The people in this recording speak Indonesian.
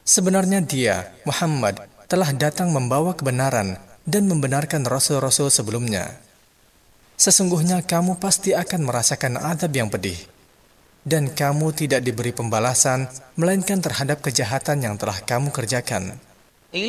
Sebenarnya dia, Muhammad, telah datang membawa kebenaran dan membenarkan rasul-rasul sebelumnya. Sesungguhnya kamu pasti akan merasakan azab yang pedih. Dan kamu tidak diberi pembalasan, melainkan terhadap kejahatan yang telah kamu kerjakan.